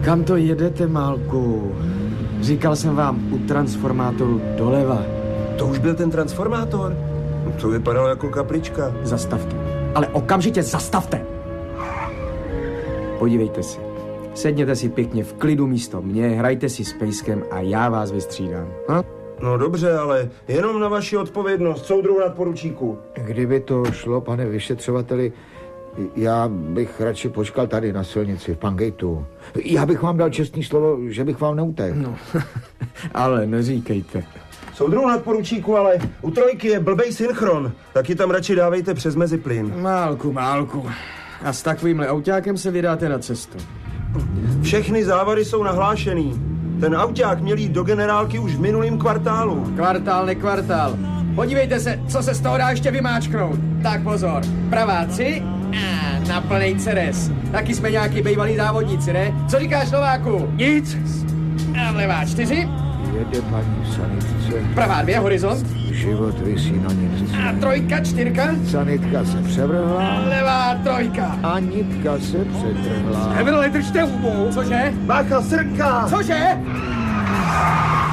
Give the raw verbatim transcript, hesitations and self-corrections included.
Kam to jedete, Málku? Říkal jsem vám u transformátoru doleva. To už byl ten transformátor? To vypadalo jako kaplička. Zastavte. Ale okamžitě zastavte! Podívejte si. Sedněte si pěkně v klidu místo mě, hrajte si s pejskem a já vás vystřídám. Ha? No dobře, ale jenom na vaši odpovědnost, soudruhu nadporučíku. Kdyby to šlo, pane vyšetřovateli, já bych radši počkal tady na silnici v Pangejtu. Já bych vám dal čestný slovo, že bych vám neutekl. No, ale neříkejte. Soudruhu nadporučíku, ale u trojky je blbej synchron. Taky tam radši dávejte přes meziplyn. Málku, Málku. A s takovýmhle autákem se vydáte na cestu. Všechny závady jsou nahlášený. Ten auták měl jít do generálky už v minulým kvartálu. Kvartál, nekvartál. Podívejte se, co se z toho dá ještě vymáčknout. Tak pozor, pravá tři a na plnej ceres. Taky jsme nějaký bejvalí závodníci, ne? Co říkáš, Nováku? Nic. A levá čtyři. Jede paní sanitce. Pravá dvě, horizont. Život visí na nitce. A trojka, čtyřka. Sanitka se převrhla. A levá trojka. A nitka se přetrhla. Nevrle, držte hubu. Cože? Bacha, srnka! Cože?